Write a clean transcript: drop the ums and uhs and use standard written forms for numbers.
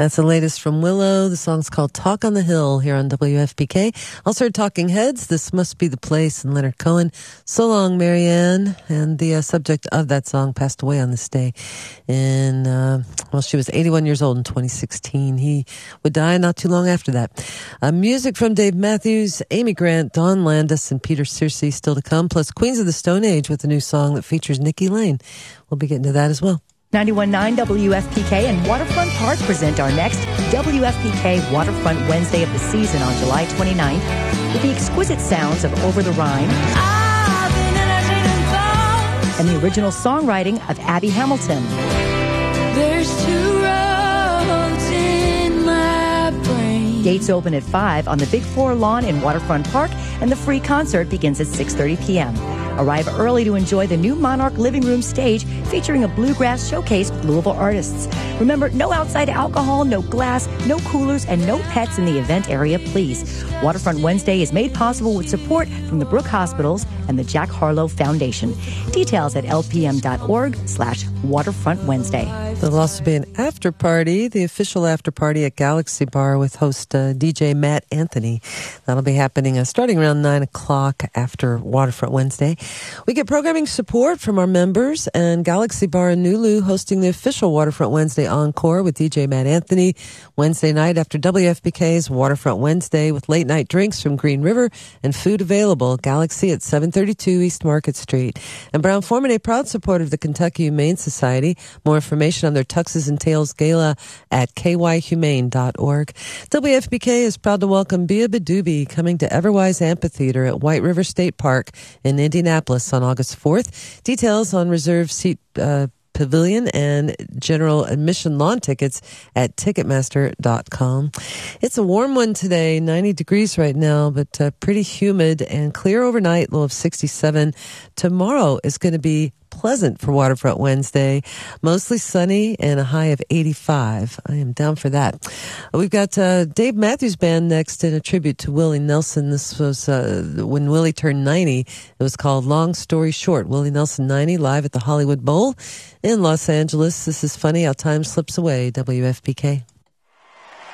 That's the latest from Willow. The song's called Talk on the Hill here on WFPK. Also heard Talking Heads, This Must Be the Place, and Leonard Cohen. So Long, Marianne. And the subject of that song passed away on this day. She was 81 years old in 2016. He would die not too long after that. Music from Dave Matthews, Amy Grant, Dawn Landis, and Peter Searcy still to come, plus Queens of the Stone Age with a new song that features Nikki Lane. We'll be getting to that as well. 91.9 WFPK and Waterfront Park present our next WFPK Waterfront Wednesday of the season on July 29th with the exquisite sounds of Over the Rhine and the original songwriting of Abby Hamilton. There's two roads in my brain. Gates open at 5 on the Big Four lawn in Waterfront Park, and the free concert begins at 6:30 p.m. Arrive early to enjoy the new Monarch Living Room stage featuring a bluegrass showcase with Louisville artists. Remember, no outside alcohol, no glass, no coolers, and no pets in the event area, please. Waterfront Wednesday is made possible with support from the Brooke Hospitals and the Jack Harlow Foundation. Details at lpm.org/Waterfront Wednesday. There'll also be an after party, the official after party at Galaxy Bar with host DJ Matt Anthony. That'll be happening starting around 9 o'clock after Waterfront Wednesday. We get programming support from our members, and Galaxy Bar in Nulu hosting the official Waterfront Wednesday Encore with DJ Matt Anthony Wednesday night after WFPK's Waterfront Wednesday with late night drinks from Green River and food available. Galaxy at 732 East Market Street. And Brown-Forman, a proud supporter of the Kentucky Humane Society. More information on their Tuxes and Tails Gala at kyhumane.org. WFPK is proud to welcome Bia Badubi coming to Everwise Amphitheater at White River State Park in Indianapolis on August 4th. Details on reserved seat pavilion and general admission lawn tickets at Ticketmaster.com. It's a warm one today, 90 degrees right now, but pretty humid and clear overnight, low of 67. Tomorrow is going to be pleasant for Waterfront Wednesday. Mostly sunny and a high of 85. I am down for that. We've got Dave Matthews Band next in a tribute to Willie Nelson. This was when Willie turned 90. It was called Long Story Short. Willie Nelson 90 live at the Hollywood Bowl in Los Angeles. This is funny how time slips away. WFPK.